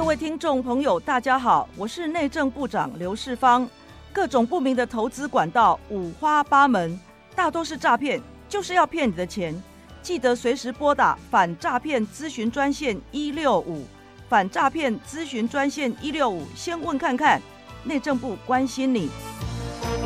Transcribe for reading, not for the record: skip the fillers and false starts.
位听众朋友大家好，我是内政部长刘世芳。各种不明的投资管道五花八门，大多是诈骗，就是要骗你的钱。记得随时拨打反诈骗咨询专线165，反诈骗咨询专线165，先问看看，内政部关心你。